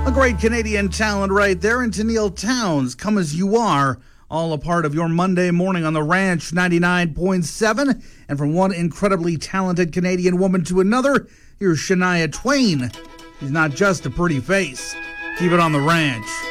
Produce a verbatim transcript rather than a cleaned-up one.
A great Canadian talent right there, and Tenille Townes, Come As You Are, all a part of your Monday morning on the Ranch ninety-nine point seven. And from one incredibly talented Canadian woman to another, here's Shania Twain. She's not just a pretty face. Keep it on the Ranch.